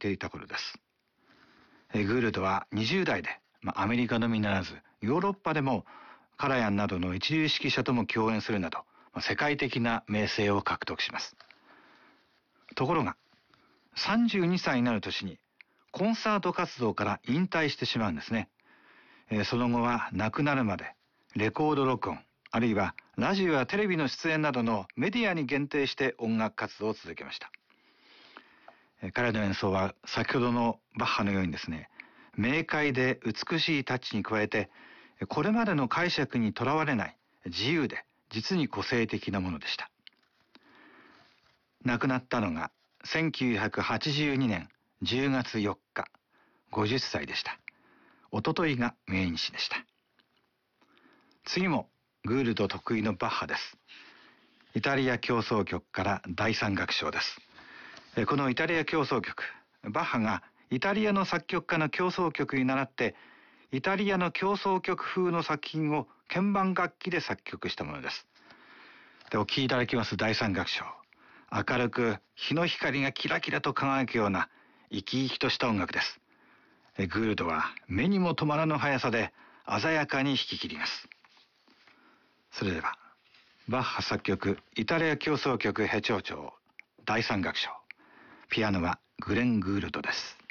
ていた頃です。グールドは20代で、アメリカのみならずヨーロッパでもカラヤンなどの一流指揮者とも共演するなど、世界的な名声を獲得します。ところが32歳になる年にコンサート活動から引退してしまうんですね。その後は亡くなるまでレコード録音、あるいはラジオやテレビの出演などのメディアに限定して音楽活動を続けました。彼の演奏は先ほどのバッハのようにですね、明快で美しいタッチに加えて、これまでの解釈にとらわれない自由で実に個性的なものでした。亡くなったのが1982年10月4日、50歳でした。おとといが命日でした。次もグールド得意のバッハです。イタリア協奏曲から第3楽章です。このイタリア協奏曲、バッハがイタリアの作曲家の協奏曲に倣ってイタリアの協奏曲風の作品を鍵盤楽器で作曲したものです。で、お聴きいただきます第3楽章、明るく日の光がキラキラと輝くような生き生きとした音楽です。グールドは目にも止まらぬ速さで鮮やかに弾き切ります。それではバッハ作曲イタリア協奏曲ヘ長調第3楽章、ピアノはグレン・グールドです。